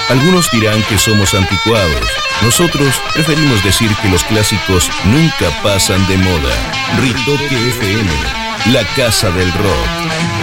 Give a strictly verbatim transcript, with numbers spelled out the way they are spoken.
Algunos dirán que somos anticuados. Nosotros preferimos decir que los clásicos nunca pasan de moda. Ritoque F M, la casa del rock.